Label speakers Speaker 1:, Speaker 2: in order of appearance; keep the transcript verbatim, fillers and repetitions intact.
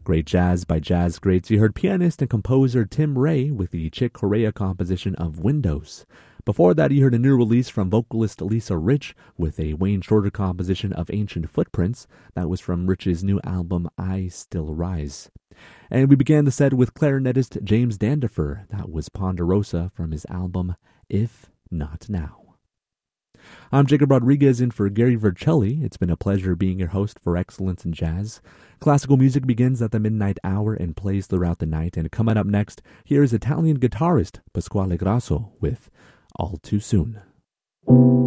Speaker 1: Great jazz by jazz greats. You heard pianist and composer Tim Ray with the Chick Corea composition of Windows. Before that, you heard a new release from vocalist Lisa Rich with a Wayne Shorter composition of Ancient Footprints. That was from Rich's new album, I Still Rise. And we began the set with clarinetist James Dandifer. That was Ponderosa from his album, If Not Now. I'm Jacob Rodriguez in for Gary Vercelli. It's been a pleasure being your host for Excellence in Jazz. Classical music begins at the midnight hour and plays throughout the night. And coming up next, here is Italian guitarist Pasquale Grasso with All Too Soon.